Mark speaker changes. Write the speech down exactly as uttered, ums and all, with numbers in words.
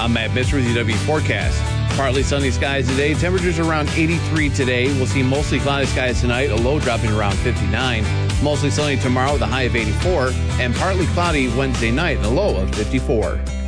Speaker 1: I'm Matt Bitzer with U W forecast. Partly sunny skies today. Temperatures around eighty-three today. We'll see mostly cloudy skies tonight, a low dropping around fifty-nine. Mostly sunny tomorrow with a high of eighty-four. And partly cloudy Wednesday night and a low of fifty-four.